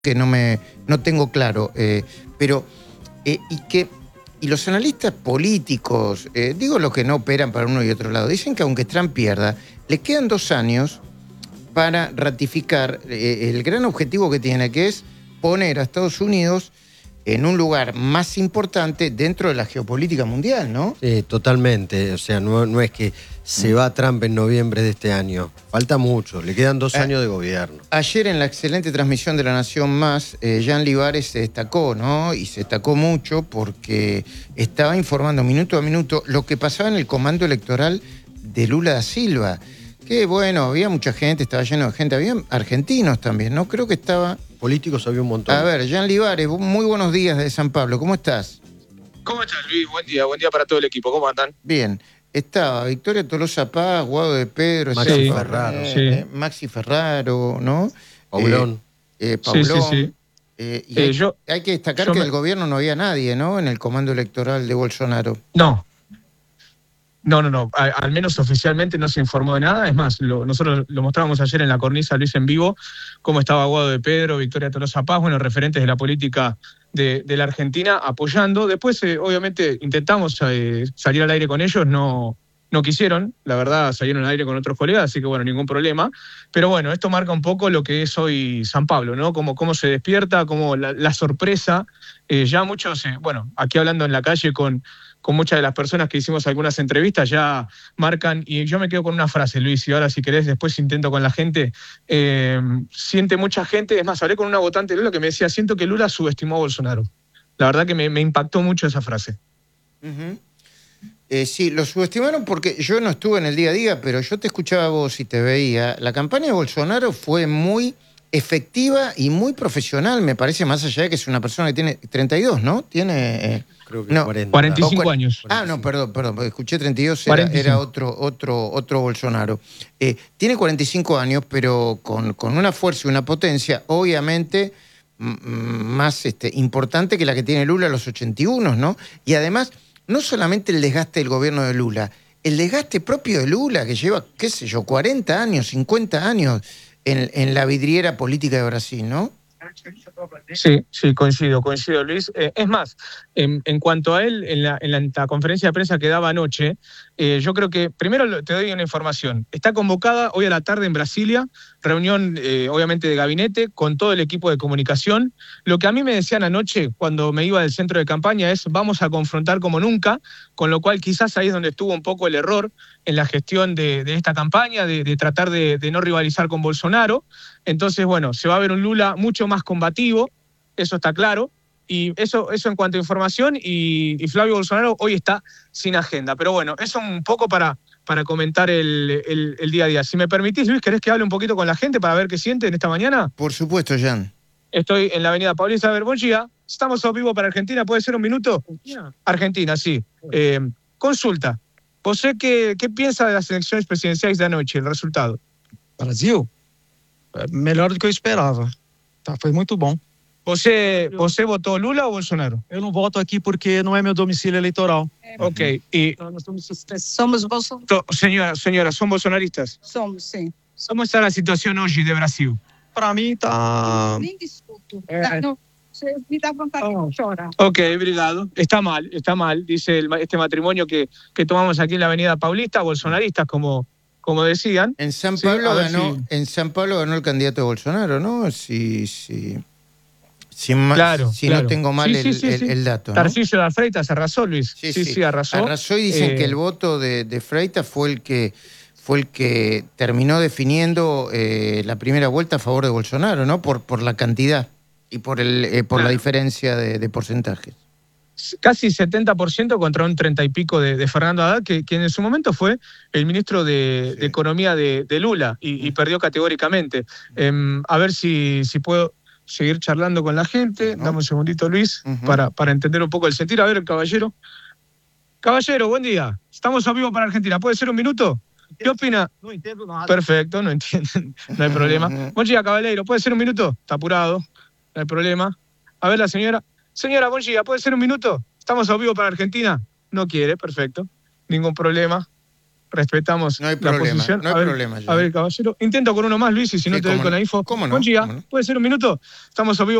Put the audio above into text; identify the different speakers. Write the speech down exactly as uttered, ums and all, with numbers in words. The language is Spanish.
Speaker 1: que no me no tengo claro, eh, pero eh, y que y los analistas políticos, eh, digo los que no operan para uno y otro lado, dicen que aunque Trump pierda, le quedan dos años para ratificar eh, el gran objetivo que tiene, que es poner a Estados Unidos en un lugar más importante dentro de la geopolítica mundial, ¿no?
Speaker 2: Sí, totalmente. O sea, no, no es que se va Trump en noviembre de este año. Falta mucho. Le quedan dos eh, años de gobierno.
Speaker 1: Ayer en la excelente transmisión de La Nación Más, eh, Jean Libares se destacó, ¿no? Y se destacó mucho porque estaba informando minuto a minuto lo que pasaba en el comando electoral de Lula da Silva. Que bueno, había mucha gente, estaba lleno de gente. Había argentinos también, ¿no? Creo que estaba...
Speaker 2: Políticos había un montón.
Speaker 1: A ver, Jean Libares, muy buenos días de San Pablo. ¿Cómo estás?
Speaker 3: ¿Cómo estás, Luis? Buen día, buen día para todo el equipo. ¿Cómo andan?
Speaker 1: Bien. Estaba Victoria Tolosa Paz, Guado de Pedro,
Speaker 2: Maxi
Speaker 1: sí,
Speaker 2: Ferraro,
Speaker 1: eh,
Speaker 3: sí.
Speaker 1: eh, Maxi Ferraro, ¿no?
Speaker 2: Paulón.
Speaker 1: Eh, eh, Paulón.
Speaker 3: Sí, sí, sí.
Speaker 1: Eh, y
Speaker 3: Eh,
Speaker 1: hay,
Speaker 3: yo,
Speaker 1: hay que destacar
Speaker 3: yo
Speaker 1: que
Speaker 3: me...
Speaker 1: del gobierno no había nadie, ¿no? En el comando electoral de Bolsonaro.
Speaker 3: No. No, no, no. A, al menos oficialmente no se informó de nada. Es más, lo, nosotros lo mostrábamos ayer en la cornisa, Luis, en vivo, cómo estaba Guado de Pedro, Victoria Tolosa Paz, bueno, referentes de la política de, de la Argentina apoyando. Después, eh, obviamente, intentamos eh, salir al aire con ellos, no, no quisieron. La verdad, salieron al aire con otros colegas, así que, bueno, ningún problema. Pero bueno, esto marca un poco lo que es hoy San Pablo, ¿no? Cómo, cómo se despierta, cómo la, la sorpresa. Eh, ya muchos, eh, bueno, aquí hablando en la calle con... con muchas de las personas que hicimos algunas entrevistas ya marcan, y yo me quedo con una frase, Luis, y ahora si querés después intento con la gente, eh, siente mucha gente, es más, hablé con una votante de Lula que me decía, siento que Lula subestimó a Bolsonaro. La verdad que me, me impactó mucho esa frase.
Speaker 1: Uh-huh. eh, sí, lo subestimaron porque yo no estuve en el día a día, pero yo te escuchaba a vos y te veía. La campaña de Bolsonaro fue muy efectiva y muy profesional, me parece, más allá de que es una persona que tiene treinta y dos, ¿no? Tiene... Eh,
Speaker 2: Creo que
Speaker 1: no,
Speaker 2: cuarenta.
Speaker 3: cuarenta y cinco años.
Speaker 1: Ah, no, perdón, perdón, porque escuché treinta y dos, era, era otro, otro, otro Bolsonaro. Eh, tiene cuarenta y cinco años, pero con, con una fuerza y una potencia, obviamente, m- más este, importante que la que tiene Lula a los ochenta y uno, ¿no? Y además, no solamente el desgaste del gobierno de Lula, el desgaste propio de Lula, que lleva, qué sé yo, cuarenta años, cincuenta años en, en la vidriera política de Brasil, ¿no?
Speaker 3: Sí, sí, coincido, coincido, Luis. Eh, es más, en, en cuanto a él, en la, en la, en la conferencia de prensa que daba anoche, eh, yo creo que, primero te doy una información. Está convocada hoy a la tarde en Brasilia, reunión eh, obviamente de gabinete, con todo el equipo de comunicación. Lo que a mí me decían anoche, cuando me iba del centro de campaña, es vamos a confrontar como nunca, con lo cual quizás ahí es donde estuvo un poco el error en la gestión de, de esta campaña, de, de tratar de, de no rivalizar con Bolsonaro. Entonces, bueno, se va a ver un Lula mucho más combativo, eso está claro, y eso, eso en cuanto a información, y, y Flavio Bolsonaro hoy está sin agenda. Pero bueno, eso un poco para, para comentar el, el, el día a día. Si me permitís, Luis, ¿querés que hable un poquito con la gente para ver qué sienten esta mañana?
Speaker 1: Por supuesto, Jan.
Speaker 3: Estoy en la avenida Paulista. A ver, buen día. Estamos a vivo para Argentina, ¿puede ser un minuto?
Speaker 4: Argentina,
Speaker 3: Argentina, sí. Eh, consulta. ¿Vosé qué, qué piensa de las elecciones presidenciales de anoche, el resultado?
Speaker 4: Brasil, é melhor do que eu esperava. Tá, foi muito bom.
Speaker 3: ¿Você, ¿Você votó Lula o Bolsonaro?
Speaker 4: Eu não voto aqui porque não é meu domicílio eleitoral.
Speaker 3: Ok. Y,
Speaker 5: Então, nós somos, somos Bolsonaro.
Speaker 3: to- señora, señora, ¿son bolsonaristas?
Speaker 5: Somos, sim.
Speaker 3: ¿Cómo está la situación hoy de Brasil?
Speaker 4: Para mim tá.
Speaker 5: Nem discuto.
Speaker 4: É.
Speaker 5: Tá, não, você me dá vontade de chorar.
Speaker 3: Ok, obrigado. Está mal, está mal, dice el ma- este matrimonio que, que tomamos aquí en la avenida Paulista, bolsonaristas, como, como decían.
Speaker 1: En San
Speaker 3: Sí,
Speaker 1: Pablo
Speaker 3: a ver
Speaker 1: ganó,
Speaker 3: si-
Speaker 1: en San Pablo ganó el candidato de Bolsonaro, ¿no? Si, si, si, ma-
Speaker 3: Claro,
Speaker 1: si
Speaker 3: claro.
Speaker 1: no tengo mal
Speaker 3: Sí, sí,
Speaker 1: el,
Speaker 3: sí,
Speaker 1: el-
Speaker 3: sí.
Speaker 1: el dato, ¿no?
Speaker 3: Tarcisio de Freitas arrasó, Luis. Sí, sí, arrasó.
Speaker 1: Arrasó y dicen
Speaker 3: Eh,
Speaker 1: que el voto de, de Freitas fue el que fue el que terminó definiendo eh, la primera vuelta a favor de Bolsonaro, ¿no? Por, por la cantidad y por el eh, por la
Speaker 3: Claro.
Speaker 1: diferencia de, de porcentajes.
Speaker 3: Casi setenta por ciento contra un treinta y pico de, de Fernando Haddad, que, que en su momento fue el ministro de,
Speaker 1: Sí.
Speaker 3: de Economía de, de Lula y, y perdió categóricamente. Eh, a ver si, si puedo seguir charlando con la gente.
Speaker 1: Ujú.
Speaker 3: Dame un segundito, Luis,
Speaker 1: Ujú.
Speaker 3: para, para entender un poco el sentir. A ver, el caballero. Caballero, buen día. Estamos a vivo para Argentina. ¿Puede ser un minuto? ¿Qué opina?
Speaker 4: Não entendo nada.
Speaker 3: Perfecto, no entienden, no hay problema. Buen día, caballero. ¿Puede ser un minuto? Está apurado, no hay problema. A ver, la señora. Señora, buen día, ¿puede ser un minuto? Estamos a vivo para Argentina. No quiere, perfecto. Ningún problema. respetamos
Speaker 1: No hay
Speaker 3: la
Speaker 1: problema,
Speaker 3: posición.
Speaker 1: no hay
Speaker 3: a ver,
Speaker 1: problema,
Speaker 3: a ver, caballero, intento con uno más, Luis, y si no
Speaker 1: Sí,
Speaker 3: te doy
Speaker 1: cómo
Speaker 3: con
Speaker 1: no.
Speaker 3: la info.
Speaker 1: ¿Cómo no?
Speaker 3: Buen día,
Speaker 1: ¿Cómo no?
Speaker 3: ¿puede ser un minuto? Estamos a vivo.